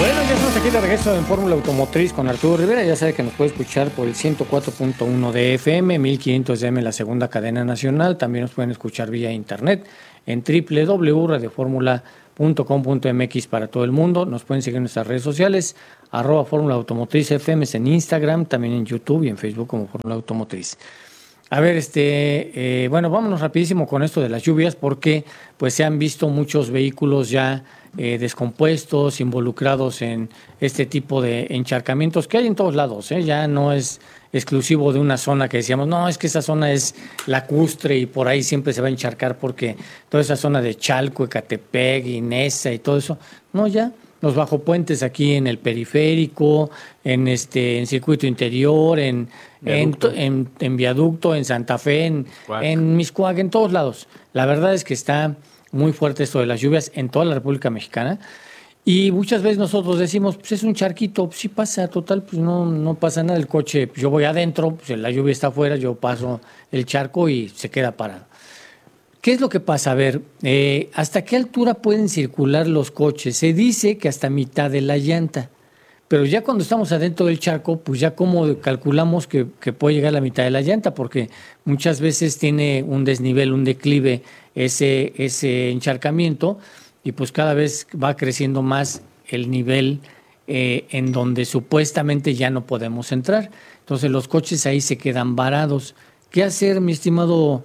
Bueno, ya estamos aquí de regreso en Fórmula Automotriz con Arturo Rivera. Ya sabe que nos puede escuchar por el 104.1 de FM, 1500 de AM, la segunda cadena nacional. También nos pueden escuchar vía internet en www.radioformula.com.mx para todo el mundo. Nos pueden seguir en nuestras redes sociales, @Fórmula Automotriz FM en Instagram, también en YouTube y en Facebook como Fórmula Automotriz. A ver, bueno, vámonos rapidísimo con esto de las lluvias porque pues se han visto muchos vehículos ya descompuestos, involucrados en este tipo de encharcamientos que hay en todos lados, ya no es exclusivo de una zona que decíamos, no, es que esa zona es lacustre y por ahí siempre se va a encharcar porque toda esa zona de Chalco, Ecatepec, Inesa y todo eso, no, ya los bajopuentes aquí en el periférico, en circuito interior, en viaducto, en Santa Fe, en Miscuac, en todos lados. La verdad es que está muy fuerte esto de las lluvias en toda la República Mexicana. Y muchas veces nosotros decimos, pues es un charquito, pues sí pasa, total, pues no pasa nada. El coche, pues yo voy adentro, pues la lluvia está afuera, yo paso el charco y se queda parado. ¿Qué es lo que pasa? A ver, ¿hasta qué altura pueden circular los coches? Se dice que hasta mitad de la llanta, pero ya cuando estamos adentro del charco, pues ya como calculamos que puede llegar a la mitad de la llanta, porque muchas veces tiene un desnivel, un declive ese encharcamiento, y pues cada vez va creciendo más el nivel en donde supuestamente ya no podemos entrar. Entonces los coches ahí se quedan varados. ¿Qué hacer, mi estimado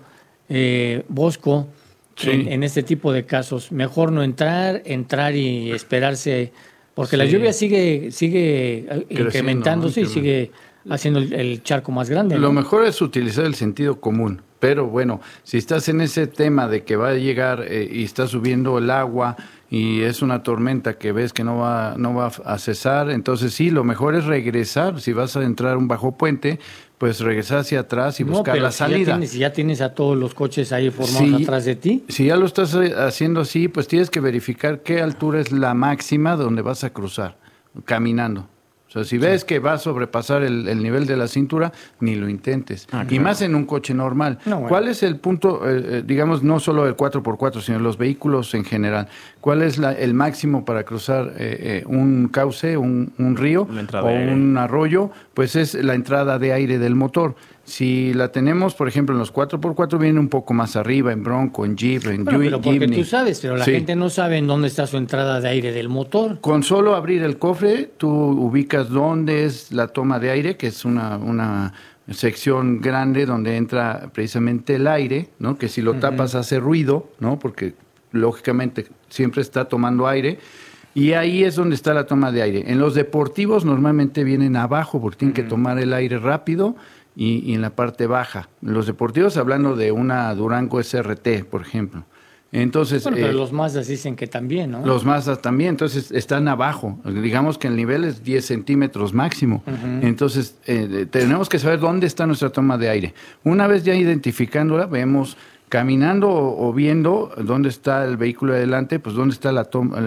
Bosco, Sí. en este tipo de casos? Mejor no entrar y esperarse, porque la lluvia sigue incrementándose y sigue haciendo el charco más grande, ¿no? Lo mejor es utilizar el sentido común, pero bueno, si estás en ese tema de que va a llegar y está subiendo el agua y es una tormenta que ves que no va a cesar, entonces sí, lo mejor es regresar. Si vas a entrar a un bajo puente, pues regresar hacia atrás y buscar la salida. Si ya tienes a todos los coches ahí formados atrás de ti. Si ya lo estás haciendo así, pues tienes que verificar qué altura es la máxima donde vas a cruzar, caminando. O sea, si ves que va a sobrepasar el nivel de la cintura, ni lo intentes. Y más en un coche normal. No, bueno. ¿Cuál es el punto, digamos, no solo el 4x4, sino los vehículos en general? ¿Cuál es el máximo para cruzar un cauce, un río o un arroyo? Pues es la entrada de aire del motor. Si la tenemos, por ejemplo, en los 4x4 viene un poco más arriba, en Bronco, en Jeep, en Pero porque Jimny. tú sabes, pero la gente no sabe en dónde está su entrada de aire del motor. Con solo abrir el cofre, tú ubicas dónde es la toma de aire, que es una sección grande donde entra precisamente el aire, ¿no? Que si lo tapas hace ruido, ¿no? Porque lógicamente siempre está tomando aire. Y ahí es donde está la toma de aire. En los deportivos normalmente vienen abajo porque tienen que tomar el aire rápido y en la parte baja. En los deportivos, hablando de una Durango SRT, por ejemplo. Entonces, Bueno, pero los Mazdas dicen que también, ¿no? Los Mazdas también, entonces están abajo. Digamos que el nivel es 10 centímetros máximo. Entonces, tenemos que saber dónde está nuestra toma de aire. Una vez ya identificándola, vemos caminando o viendo dónde está el vehículo de adelante, pues dónde está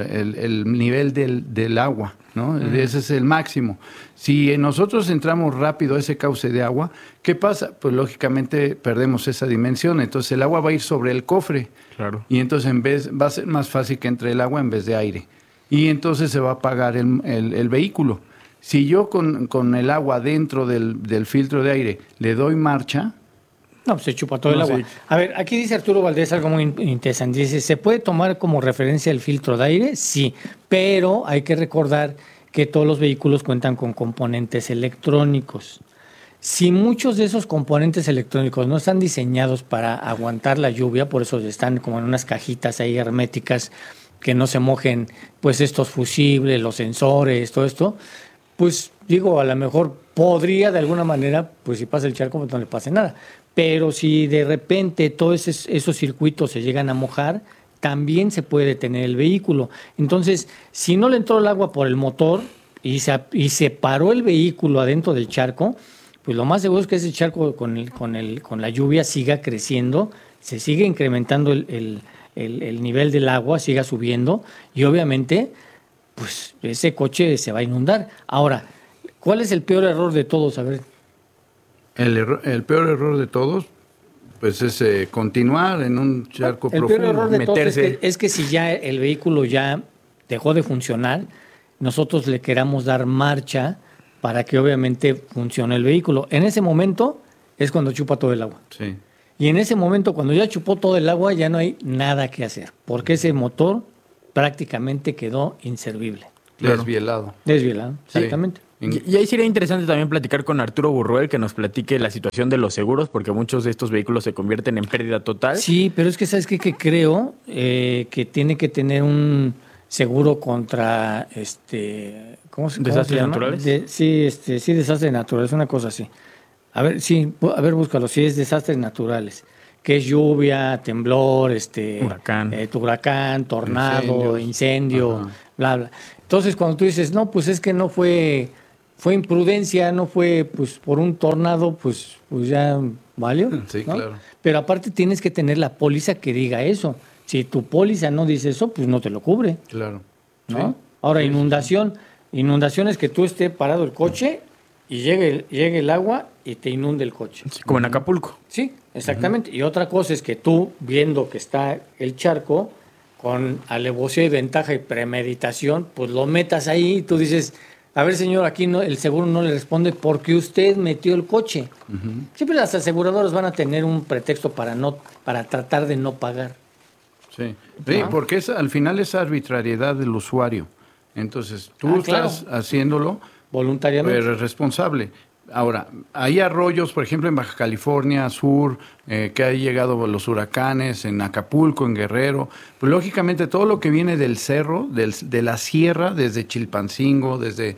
el nivel del agua, ¿no? Ese es el máximo. Si nosotros entramos rápido a ese cauce de agua, ¿qué pasa? Pues lógicamente perdemos esa dimensión, entonces el agua va a ir sobre el cofre. Claro. Y entonces va a ser más fácil que entre el agua en vez de aire. Y entonces se va a apagar el vehículo. Si yo con el agua dentro del filtro de aire le doy marcha, no, pues se chupa todo el agua. Sí. A ver, aquí dice Arturo Valdés algo muy interesante. Dice, ¿se puede tomar como referencia el filtro de aire? Sí, pero hay que recordar que todos los vehículos cuentan con componentes electrónicos. Si muchos de esos componentes electrónicos no están diseñados para aguantar la lluvia, por eso están como en unas cajitas ahí herméticas que no se mojen, pues estos fusibles, los sensores, todo esto, pues digo, a lo mejor podría de alguna manera, pues si pasa el charco, pues no le pase nada. Pero si de repente todos esos circuitos se llegan a mojar, también se puede detener el vehículo. Entonces, si no le entró el agua por el motor y se paró el vehículo adentro del charco, pues lo más seguro es que ese charco con la lluvia siga creciendo, se sigue incrementando el nivel del agua, siga subiendo y obviamente pues ese coche se va a inundar. Ahora, ¿cuál es el peor error de todos? A ver. El peor error de todos, pues es continuar en un charco profundo. El peor error de todos es que si ya el vehículo ya dejó de funcionar, nosotros le queramos dar marcha para que obviamente funcione el vehículo. En ese momento es cuando chupa todo el agua. Sí. Y en ese momento, cuando ya chupó todo el agua, ya no hay nada que hacer, porque ese motor prácticamente quedó inservible. Claro. Desvielado. Desvielado, exactamente. Sí. Y ahí sería interesante también platicar con Arturo Burruel, que nos platique la situación de los seguros, porque muchos de estos vehículos se convierten en pérdida total. Sí, pero es que ¿sabes qué? Que creo que tiene que tener un seguro contra ¿cómo se ¿Desastres llama? naturales? Sí, desastres naturales, una cosa así. A ver, sí, a ver, búscalo, si es desastres naturales, que es lluvia, temblor, huracán, tornado, incendio, bla, bla. Entonces, cuando tú dices, no, pues es que no fue imprudencia, no fue pues por un tornado, pues ya valió. Sí, ¿no? claro. Pero aparte tienes que tener la póliza que diga eso. Si tu póliza no dice eso, pues no te lo cubre. Claro. ¿No? Sí. Ahora, inundación es que tú estés parado el coche y llegue el agua y te inunde el coche. Sí, como en Acapulco. Sí, exactamente. Y otra cosa es que tú, viendo que está el charco, con alevosía y ventaja y premeditación, pues lo metas ahí y tú dices, a ver señor, aquí no, el seguro no le responde porque usted metió el coche. Siempre las aseguradoras van a tener un pretexto para tratar de no pagar. Sí, porque al final es arbitrariedad del usuario. Entonces, tú estás haciéndolo voluntariamente. Pero eres responsable. Ahora, hay arroyos, por ejemplo, en Baja California Sur, que han llegado los huracanes, en Acapulco, en Guerrero. Pues lógicamente todo lo que viene del cerro, de la sierra, desde Chilpancingo, desde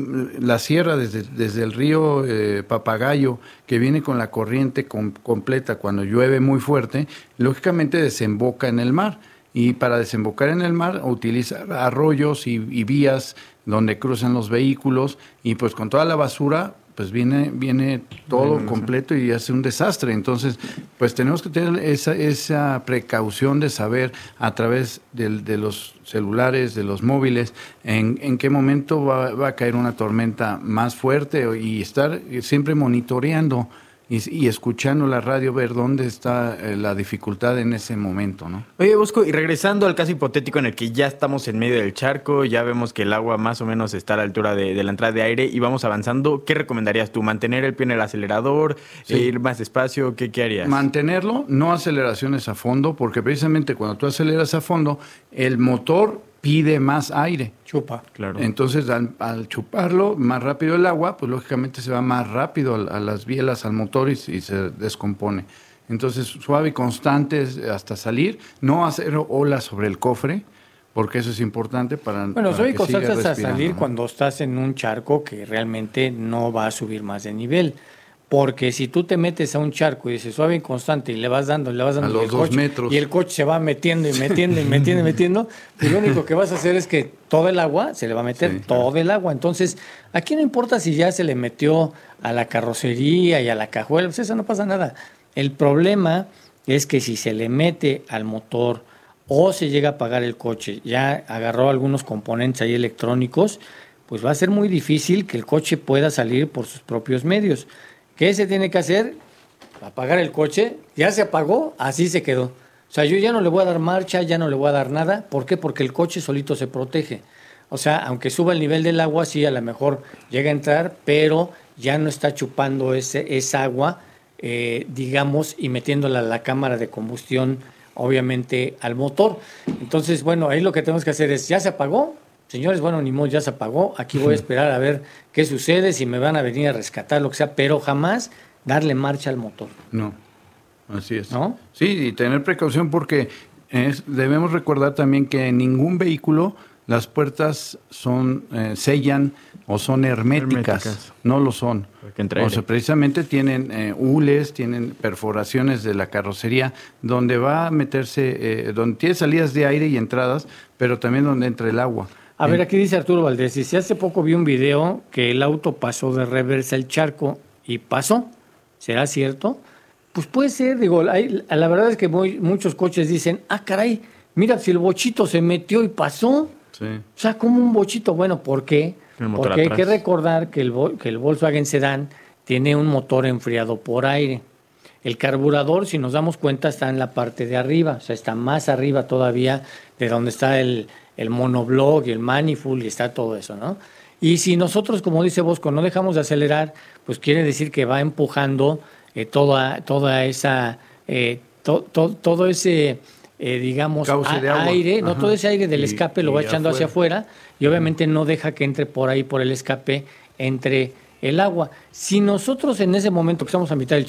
la sierra, desde el río Papagayo, que viene con la corriente completa cuando llueve muy fuerte, lógicamente desemboca en el mar. Y para desembocar en el mar utiliza arroyos y vías donde cruzan los vehículos, y pues con toda la basura pues viene todo completo y hace un desastre. Entonces, pues tenemos que tener esa precaución de saber a través de los celulares, de los móviles, en qué momento va a caer una tormenta más fuerte, y estar siempre monitoreando y escuchando la radio, ver dónde está la dificultad en ese momento, ¿no? Oye, Bosco, y regresando al caso hipotético en el que ya estamos en medio del charco, ya vemos que el agua más o menos está a la altura de la entrada de aire y vamos avanzando, ¿qué recomendarías tú? ¿Mantener el pie en el acelerador? Sí. ¿Ir más despacio? ¿Qué harías? Mantenerlo, no aceleraciones a fondo, porque precisamente cuando tú aceleras a fondo, el motor pide más aire. Chupa. Claro. Entonces, al chuparlo más rápido el agua, pues lógicamente se va más rápido a las bielas, al motor, y se descompone. Entonces, suave y constante hasta salir, no hacer olas sobre el cofre, porque eso es importante para suave y constante hasta salir, ¿no? Cuando estás en un charco que realmente no va a subir más de nivel. Porque si tú te metes a un charco y dices suave y constante y le vas dando a los 2 metros, y el coche se va metiendo y metiendo, pues lo único que vas a hacer es que todo el agua se le va a meter, todo el agua. Entonces, aquí no importa si ya se le metió a la carrocería y a la cajuela, pues eso no pasa nada. El problema es que si se le mete al motor o se llega a apagar el coche, ya agarró algunos componentes ahí electrónicos, pues va a ser muy difícil que el coche pueda salir por sus propios medios. ¿Qué se tiene que hacer? Apagar el coche. Ya se apagó, así se quedó. O sea, yo ya no le voy a dar marcha, ya no le voy a dar nada. ¿Por qué? Porque el coche solito se protege. O sea, aunque suba el nivel del agua, sí, a lo mejor llega a entrar, pero ya no está chupando esa agua, digamos, y metiéndola a la cámara de combustión, obviamente, al motor. Entonces, bueno, ahí lo que tenemos que hacer es, ¿ya se apagó? Señores, bueno, ni modo, ya se apagó. Aquí voy a esperar a ver qué sucede, si me van a venir a rescatar, lo que sea, pero jamás darle marcha al motor. No, así es. ¿No? Sí, y tener precaución, porque debemos recordar también que en ningún vehículo las puertas sellan o son herméticas. No lo son. O sea, precisamente tienen hules, tienen perforaciones de la carrocería donde va a meterse, donde tiene salidas de aire y entradas, pero también donde entra el agua. A ver, aquí dice Arturo Valdés, y si hace poco vi un video que el auto pasó de reversa el charco y pasó, ¿será cierto? Pues puede ser, digo, la verdad es que muchos coches dicen, caray, mira, si el bochito se metió y pasó. Sí. O sea, como un bochito, bueno, ¿por qué? Porque hay que recordar que el Volkswagen Sedán tiene un motor enfriado por aire. El carburador, si nos damos cuenta, está en la parte de arriba, o sea, está más arriba todavía de donde está el el monoblock y el manifold y está todo eso, ¿no? Y si nosotros, como dice Bosco, no dejamos de acelerar, pues quiere decir que va empujando toda esa, todo ese, digamos, Cauce de agua. aire, no Ajá. todo ese aire del escape lo va y echando hacia afuera y obviamente no deja que entre por ahí, por el escape, entre el agua. Si nosotros en ese momento que estamos a mitad del